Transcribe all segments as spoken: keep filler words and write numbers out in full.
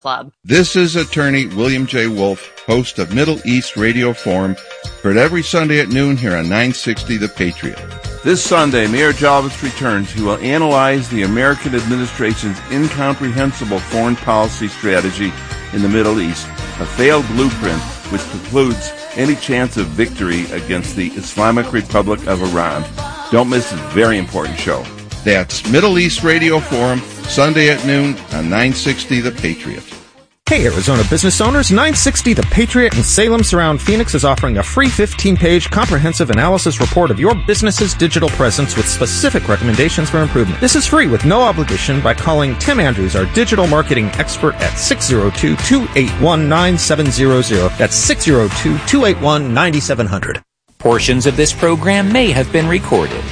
Club. This is attorney William J. Wolf, host of Middle East Radio Forum, heard every Sunday at noon here on nine sixty The Patriot. This Sunday, Mayor Jalvis returns. He will analyze the American administration's incomprehensible foreign policy strategy in the Middle East, a failed blueprint which precludes any chance of victory against the Islamic Republic of Iran. Don't miss this very important show. That's Middle East Radio Forum, Sunday at noon on nine sixty The Patriot. Hey, Arizona business owners, nine sixty The Patriot in Salem Surround Phoenix is offering a free fifteen-page comprehensive analysis report of your business's digital presence with specific recommendations for improvement. This is free with no obligation by calling Tim Andrews, our digital marketing expert, at six oh two, two eight one, nine seven hundred. That's six oh two, two eight one, nine seven hundred. Portions of this program may have been recorded.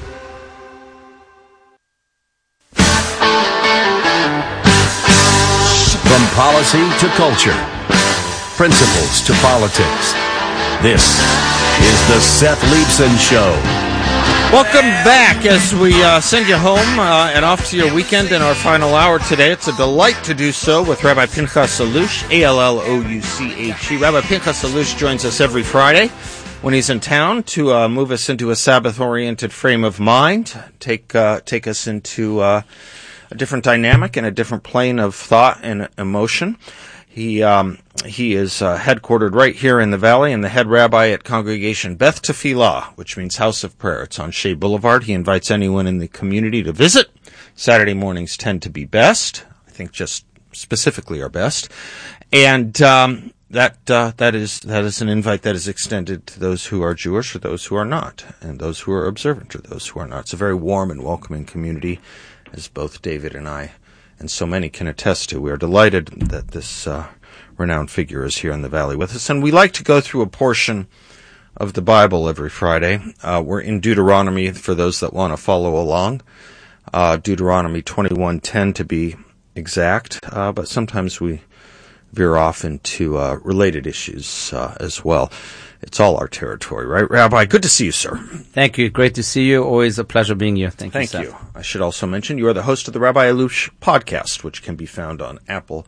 From policy to culture, principles to politics, this is the Seth Leibsohn Show. Welcome back as we uh, send you home uh, and off to your weekend in our final hour today. It's a delight to do so with Rabbi Pinchas Allouche, A L L O U C H E. Rabbi Pinchas Allouche joins us every Friday when he's in town to uh, move us into a Sabbath-oriented frame of mind, take uh, take us into uh, a different dynamic and a different plane of thought and emotion. He um, he is uh, headquartered right here in the Valley and the head rabbi at Congregation Beth Tefillah, which means House of Prayer. It's on Shea Boulevard. He invites anyone in the community to visit. Saturday mornings tend to be best. I think just specifically are best. And um, that uh, that is that is an invite that is extended to those who are Jewish or those who are not, and those who are observant or those who are not. It's a very warm and welcoming community, as both David and I and so many can attest to. We are delighted that this uh, renowned figure is here in the Valley with us. And we like to go through a portion of the Bible every Friday. Uh, we're in Deuteronomy for those that want to follow along. Uh, Deuteronomy twenty-one ten to be exact, uh, but sometimes we veer off into uh, related issues uh, as well. It's all our territory, right, Rabbi? Good to see you, sir. Thank you. Great to see you. Always a pleasure being here. Thank, Thank you, you. Seth. I should also mention you are the host of the Rabbi Allouche podcast, which can be found on Apple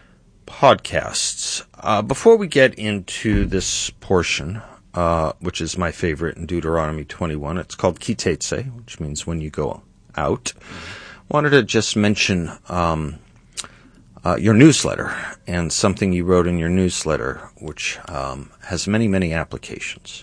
Podcasts. Uh, before we get into this portion, uh, which is my favorite in Deuteronomy twenty-one, it's called Ki Tetzeh, which means when you go out. I wanted to just mention um, Uh, your newsletter and something you wrote in your newsletter, which um, has many, many applications,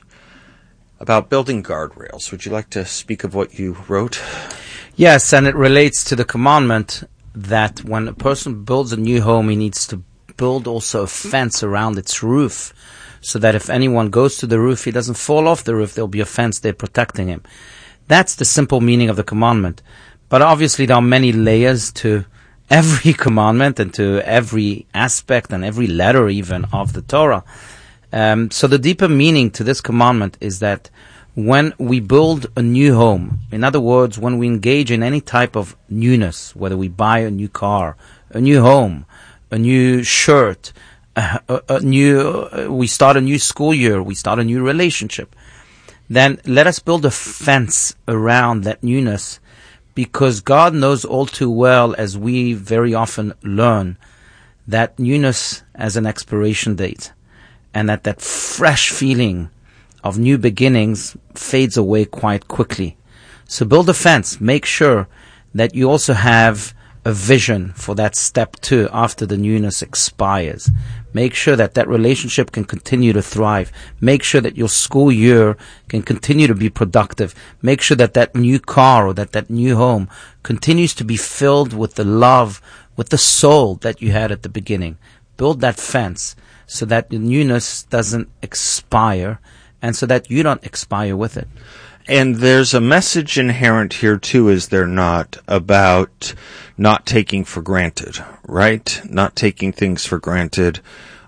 about building guardrails. Would you like to speak of what you wrote? Yes, and it relates to the commandment that when a person builds a new home, he needs to build also a fence around its roof, so that if anyone goes to the roof, he doesn't fall off the roof. There'll be a fence there protecting him. That's the simple meaning of the commandment. But obviously there are many layers to every commandment and to every aspect and every letter even of the Torah. Um, so the deeper meaning to this commandment is that when we build a new home, in other words, when we engage in any type of newness, whether we buy a new car, a new home, a new shirt, a, a, a new, uh, we start a new school year, we start a new relationship, then let us build a fence around that newness, because God knows all too well, as we very often learn, that newness has an expiration date, and that that fresh feeling of new beginnings fades away quite quickly. So build a fence. Make sure that you also have a vision for that step two after the newness expires. Make sure that that relationship can continue to thrive. Make sure that your school year can continue to be productive. Make sure that that new car or that that new home continues to be filled with the love, with the soul that you had at the beginning. Build that fence so that the newness doesn't expire and so that you don't expire with it. And there's a message inherent here, too, is there not, about not taking for granted, right? Not taking things for granted.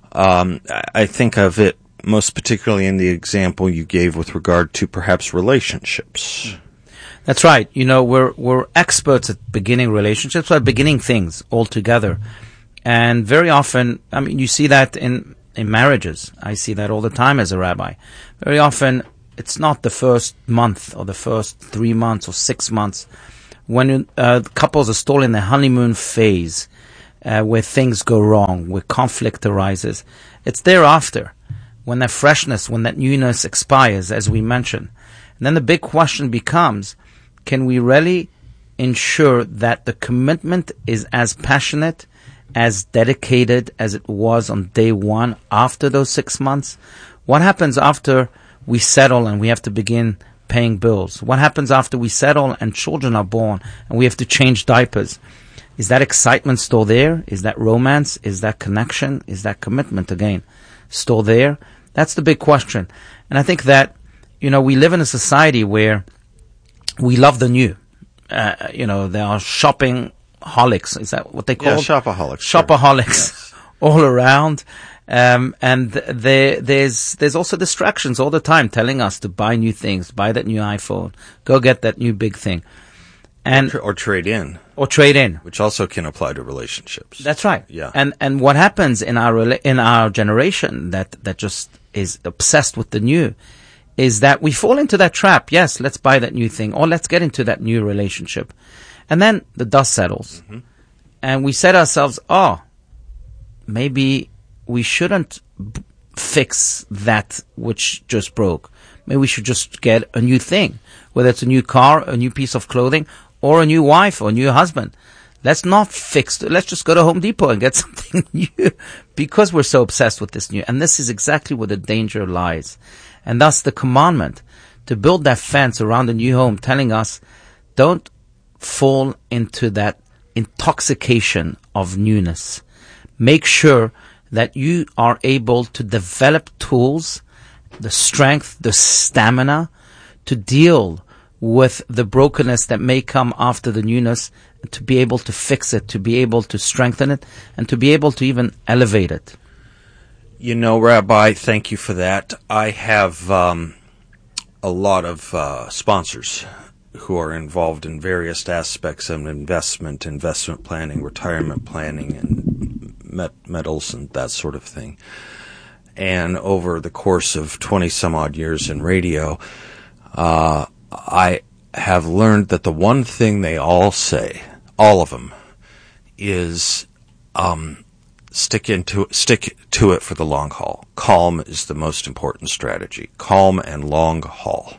Um, I think of it most particularly in the example you gave with regard to perhaps relationships. That's right. You know, we're we're experts at beginning relationships, at beginning things altogether. And very often, I mean, you see that in, in marriages. I see that all the time as a rabbi. Very often, it's not the first month or the first three months or six months when uh, couples are still in their honeymoon phase. uh, where things go wrong, where conflict arises. It's thereafter, when that freshness, when that newness expires, as we mentioned. And then the big question becomes, can we really ensure that the commitment is as passionate, as dedicated as it was on day one after those six months? What happens after we settle and we have to begin paying bills? What happens after we settle and children are born and we have to change diapers? Is that excitement still there? Is that romance? Is that connection? Is that commitment again still there? That's the big question. And I think that, you know, we live in a society where we love the new. Uh, you know, there are shopping holics. Is that what they call yeah, it? shopaholics. Shopaholics Yes. all around. Um, and there, there's, there's also distractions all the time telling us to buy new things, buy that new iPhone, go get that new big thing. And, Or, or trade in, or trade in. which also can apply to relationships. That's right. Yeah. And, and what happens in our, rela- in our generation that, that just is obsessed with the new is that we fall into that trap. Yes, let's buy that new thing, or let's get into that new relationship. And then the dust settles. Mm-hmm. And we say to ourselves, oh, maybe we shouldn't b- fix that which just broke. Maybe we should just get a new thing, whether it's a new car, a new piece of clothing, or a new wife or a new husband. Let's not fix it. Let's just go to Home Depot and get something new because we're so obsessed with this new. And this is exactly where the danger lies. And thus the commandment to build that fence around the new home, telling us, don't fall into that intoxication of newness. Make sure that you are able to develop tools, the strength, the stamina to deal with the brokenness that may come after the newness, to be able to fix it, to be able to strengthen it, and to be able to even elevate it. You know, Rabbi, thank you for that. I have um, a lot of uh, sponsors who are involved in various aspects of investment, investment planning, retirement planning, and met- metals and that sort of thing. And over the course of twenty some odd years in radio, uh, I have learned that the one thing they all say, all of them, is um, stick into stick to it for the long haul. Calm is the most important strategy. Calm and long haul.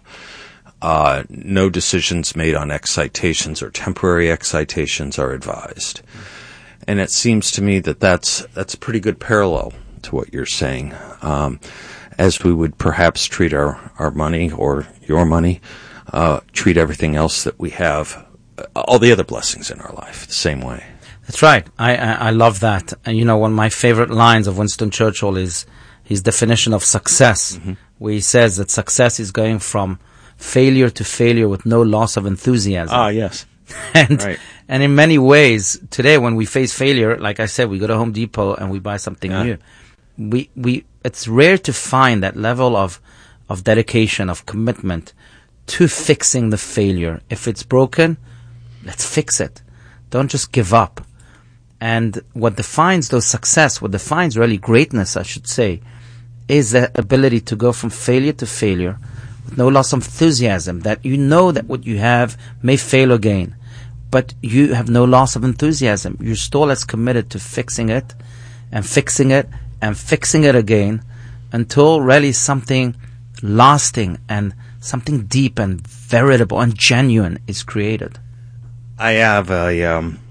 Uh, no decisions made on excitations or temporary excitations are advised. And it seems to me that that's, that's a pretty good parallel to what you're saying. Um, as we would perhaps treat our, our money or your money, uh, treat everything else that we have, all the other blessings in our life, the same way. That's right. I, I, I love that. And you know, one of my favorite lines of Winston Churchill is his definition of success, mm-hmm. where he says that success is going from failure to failure with no loss of enthusiasm. Ah, yes. and right. and in many ways, today when we face failure, like I said, we go to Home Depot and we buy something yeah. new. We we it's rare to find that level of of dedication, of commitment to fixing the failure. If it's broken, let's fix it. Don't just give up. And what defines those success, what defines really greatness, I should say, is the ability to go from failure to failure with no loss of enthusiasm, that you know that what you have may fail again, but you have no loss of enthusiasm. You're still as committed to fixing it and fixing it and fixing it again until really something lasting and something deep and veritable and genuine is created. I have a, um,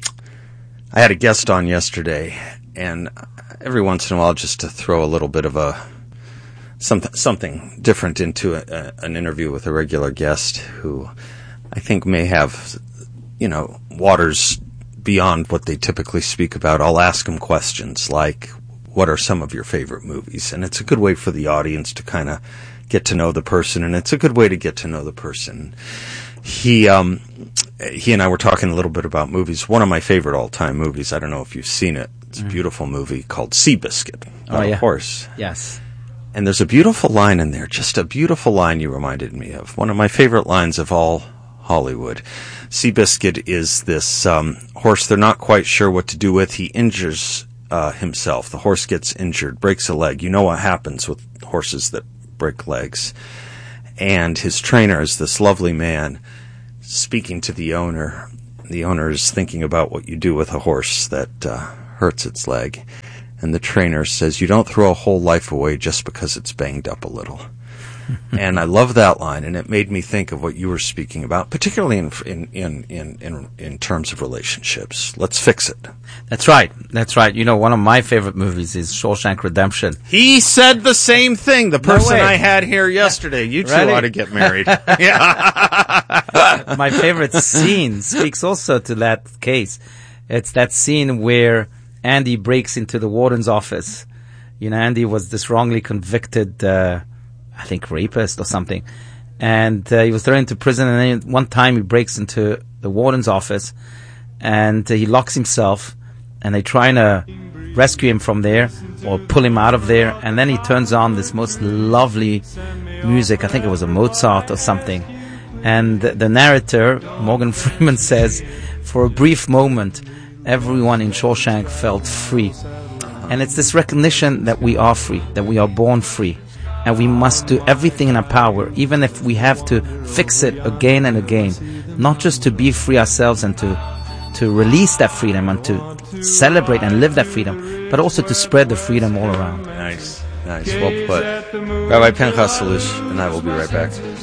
I had a guest on yesterday, and every once in a while, just to throw a little bit of a something something different into a, a, an interview with a regular guest who I think may have, you know, waters beyond what they typically speak about. I'll ask them questions like, "What are some of your favorite movies?" And it's a good way for the audience to kind of get to know the person, and it's a good way to get to know the person. He, um, he and I were talking a little bit about movies. One of my favorite all-time movies, I don't know if you've seen it, it's mm. a beautiful movie called Seabiscuit, about oh, yeah. a horse. Yes. And there's a beautiful line in there, just a beautiful line you reminded me of. One of my favorite lines of all Hollywood. Seabiscuit is this um, horse they're not quite sure what to do with. He injures uh, himself. The horse gets injured, breaks a leg. You know what happens with horses that break legs. And his trainer is this lovely man speaking to the owner. The owner is thinking about what you do with a horse that uh, hurts its leg. And the trainer says, you don't throw a whole life away just because it's banged up a little. And I love that line, and it made me think of what you were speaking about, particularly in in, in, in, in in terms of relationships. Let's fix it. That's right. That's right. You know, one of my favorite movies is Shawshank Redemption. He said the same thing. The person way. I had here yesterday. You two Really? ought to get married. Yeah. My favorite scene speaks also to that case. It's that scene where Andy breaks into the warden's office. You know, Andy was this wrongly convicted, uh, I think, rapist or something. And uh, he was thrown into prison, and then one time he breaks into the warden's office, and uh, he locks himself, and they're trying to rescue him from there or pull him out of there. And then he turns on this most lovely music. I think it was a Mozart or something. And the, the narrator, Morgan Freeman, says, for a brief moment, everyone in Shawshank felt free. And it's this recognition that we are free, that we are born free. And we must do everything in our power, even if we have to fix it again and again, not just to be free ourselves and to to release that freedom and to celebrate and live that freedom, but also to spread the freedom all around. Nice, nice, well put. Rabbi Pinchas Salush. And I will be right back.